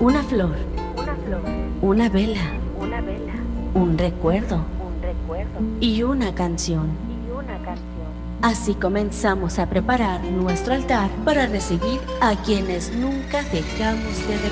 Una flor, una flor, una vela, una vela, un recuerdo un recuerdo y una canción. y una canción. Así comenzamos a preparar nuestro altar para recibir a quienes nunca dejamos de ver.